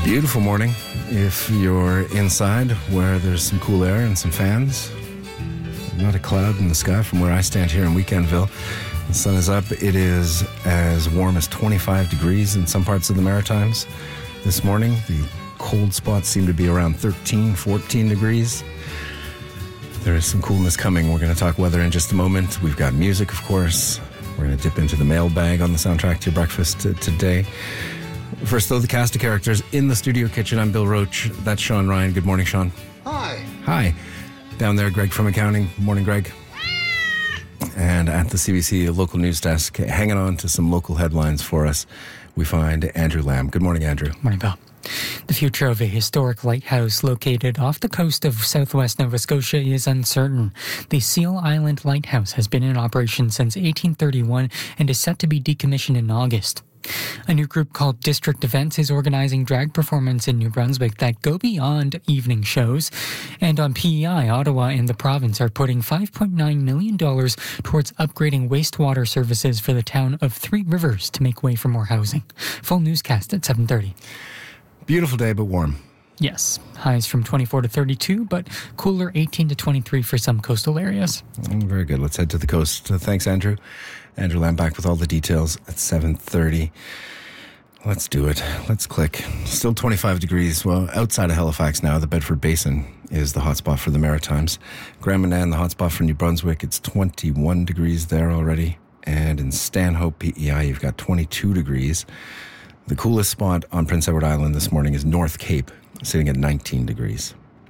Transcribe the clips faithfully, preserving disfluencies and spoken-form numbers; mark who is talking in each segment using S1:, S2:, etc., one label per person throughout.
S1: Beautiful morning if you're inside where there's some cool air and some fans. Not a cloud in the sky from where I stand here in Weekendville. The sun is up. It is as warm as twenty-five degrees in some parts of the Maritimes this morning. The cold spots seem to be around thirteen, fourteen degrees. There is some coolness coming. We're going to talk weather in just a moment. We've got music, of course. We're going to dip into the mailbag on the soundtrack to your breakfast t- today. First, though, the cast of characters in the studio kitchen. I'm Bill Roach. That's Sean Ryan. Good morning, Sean.
S2: Hi.
S1: Hi. Down there, Greg from accounting. Morning, Greg. And at the C B C local news desk, hanging on to some local headlines for us, we find Andrew Lamb. Good morning, Andrew.
S3: Morning, Bill. The future of a historic lighthouse located off the coast of southwest Nova Scotia is uncertain. The Seal Island Lighthouse has been in operation since eighteen thirty-one and is set to be decommissioned in August. A new group called District Events is organizing drag performance in New Brunswick that go beyond evening shows. And on P E I, Ottawa and the province are putting five point nine million dollars towards upgrading wastewater services for the town of Three Rivers to make way for more housing. Full newscast at seven thirty.
S1: Beautiful day, but warm.
S3: Yes, highs from twenty-four to thirty-two, but cooler eighteen to twenty-three for some coastal areas.
S1: Mm, very good. Let's head to the coast. Uh, thanks, Andrew. Andrew Lamb back with all the details at seven thirty. Let's do it. Let's click. Still twenty-five degrees. Well, outside of Halifax now, the Bedford Basin is the hotspot for the Maritimes. Grand Manan, the hotspot for New Brunswick, it's twenty-one degrees there already. And in Stanhope, P E I, you've got twenty-two degrees. The coolest spot on Prince Edward Island this morning is North Cape, sitting at nineteen degrees.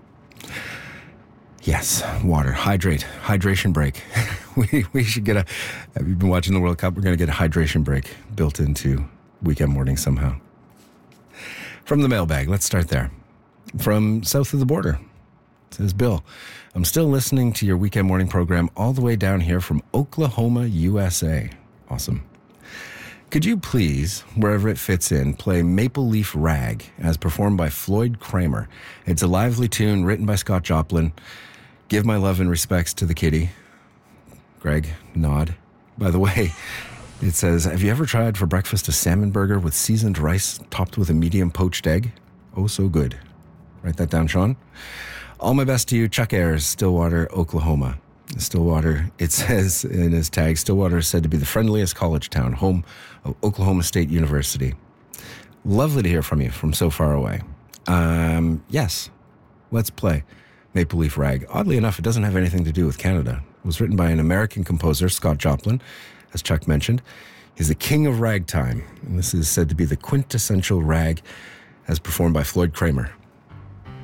S1: Yes, water. Hydrate. Hydration break. we we should get a... Have you been watching the World Cup? We're going to get a hydration break built into weekend morning somehow. From the mailbag, let's start there. From south of the border, says Bill, I'm still listening to your weekend morning program all the way down here from Oklahoma, U S A. Awesome. Could you please, wherever it fits in, play Maple Leaf Rag as performed by Floyd Kramer? It's a lively tune written by Scott Joplin. Give my love and respects to the kitty. Greg, nod. By the way, it says, have you ever tried for breakfast a salmon burger with seasoned rice topped with a medium poached egg? Oh, so good. Write that down, Sean. All my best to you, Chuck Ayers, Stillwater, Oklahoma. Stillwater, it says in his tag, Stillwater is said to be the friendliest college town, home of Oklahoma State University. Lovely to hear from you from so far away. Um, yes, let's play Maple Leaf Rag. Oddly enough, it doesn't have anything to do with Canada. It was written by an American composer, Scott Joplin, as Chuck mentioned. He's the king of ragtime, and this is said to be the quintessential rag as performed by Floyd Kramer.